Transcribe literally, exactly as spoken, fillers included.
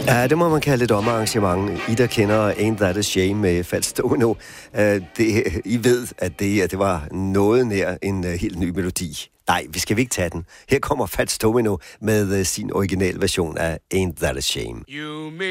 Ja, det må man kalde et omarrangement. I, der kender Ain't That a Shame med Fats Domino, uh, det, I ved, at det, det var noget nær en uh, helt ny melodi. Nej, vi skal ikke tage den. Her kommer Fats Domino med uh, sin original version af Ain't That a Shame.